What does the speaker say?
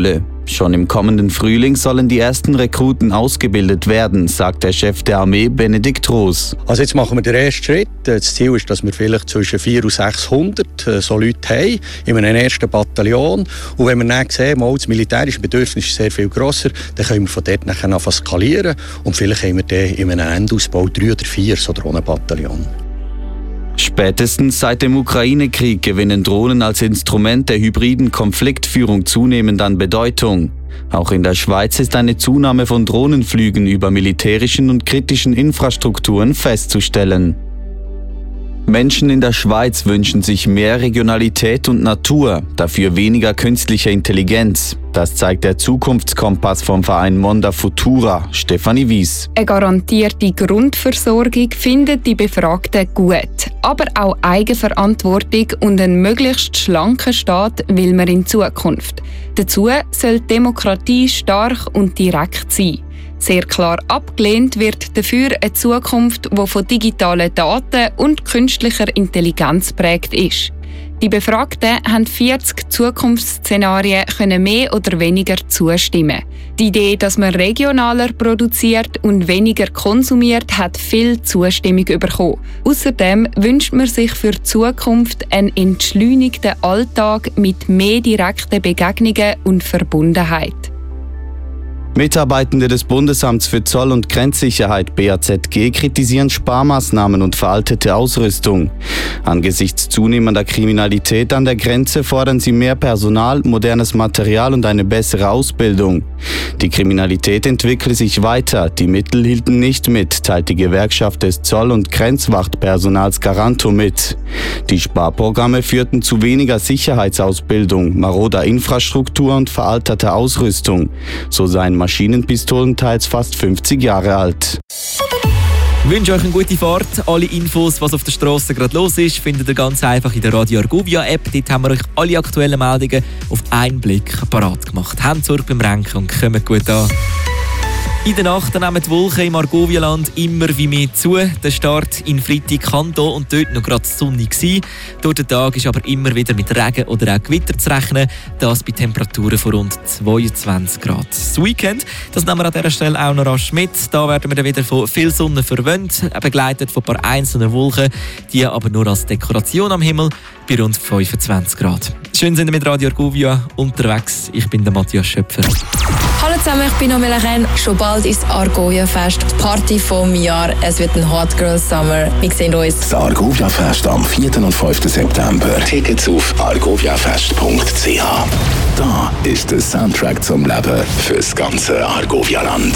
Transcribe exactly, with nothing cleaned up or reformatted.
Schon im kommenden Frühling sollen die ersten Rekruten ausgebildet werden, sagt der Chef der Armee Benedikt Roos. Also jetzt machen wir den ersten Schritt. Das Ziel ist, dass wir vielleicht zwischen vierhundert und sechshundert so Leute haben in einem ersten Bataillon. Und wenn wir dann sehen, mal, das militärische Bedürfnis ist sehr viel grosser, dann können wir von dort nachher skalieren. Und vielleicht haben wir dann in einem Endausbau drei oder vier so Drohnenbataillon. Spätestens seit dem Ukraine-Krieg gewinnen Drohnen als Instrument der hybriden Konfliktführung zunehmend an Bedeutung. Auch in der Schweiz ist eine Zunahme von Drohnenflügen über militärischen und kritischen Infrastrukturen festzustellen. Menschen in der Schweiz wünschen sich mehr Regionalität und Natur, dafür weniger künstliche Intelligenz. Das zeigt der Zukunftskompass vom Verein Monda Futura, Stefanie Wies. Eine garantierte Grundversorgung findet die Befragten gut. Aber auch Eigenverantwortung und einen möglichst schlanken Staat will man in Zukunft. Dazu soll die Demokratie stark und direkt sein. Sehr klar abgelehnt wird dafür eine Zukunft, die von digitalen Daten und künstlicher Intelligenz geprägt ist. Die Befragten haben vierzig Zukunftsszenarien können mehr oder weniger zustimmen. Die Idee, dass man regionaler produziert und weniger konsumiert, hat viel Zustimmung bekommen. Außerdem wünscht man sich für die Zukunft einen entschleunigten Alltag mit mehr direkten Begegnungen und Verbundenheit. Mitarbeitende des Bundesamts für Zoll- und Grenzsicherheit B A Z G kritisieren Sparmaßnahmen und veraltete Ausrüstung. Angesichts zunehmender Kriminalität an der Grenze fordern sie mehr Personal, modernes Material und eine bessere Ausbildung. Die Kriminalität entwickle sich weiter, die Mittel hielten nicht mit, teilt die Gewerkschaft des Zoll- und Grenzwachtpersonals Garanto mit. Die Sparprogramme führten zu weniger Sicherheitsausbildung, maroder Infrastruktur und veralterter Ausrüstung. So seien Maschinenpistolen teils fast fünfzig Jahre alt. Ich wünsche euch eine gute Fahrt. Alle Infos, was auf der Straße gerade los ist, findet ihr ganz einfach in der Radio Argovia App. Dort haben wir euch alle aktuellen Meldungen auf einen Blick parat gemacht. Habt Sorge beim Renken und kommt gut an. In der Nacht nehmen die Wolken im Argovia-Land immer wie mehr zu. Der Start in Freitag kann hier und dort noch gerade sonnig sein. Durch den Tag ist aber immer wieder mit Regen oder auch Gewitter zu rechnen. Das bei Temperaturen von rund zweiundzwanzig Grad. Das Weekend, das nehmen wir an dieser Stelle auch noch rasch mit. Da werden wir dann wieder von viel Sonne verwöhnt, begleitet von ein paar einzelnen Wolken, die aber nur als Dekoration am Himmel bei rund fünfundzwanzig Grad. Schön sind wir mit Radio Argovia unterwegs. Ich bin der Matthias Schöpfer. Hallo zusammen, ich bin Omela Chen. Schon bald ist Argovia Fest, die Party vom Jahr. Es wird ein Hot Girl Summer. Wir sehen uns. Das Argovia Fest am vierten und fünften September. Tickets auf argoviafest punkt c h. Da ist der Soundtrack zum Leben fürs ganze Argovia-Land.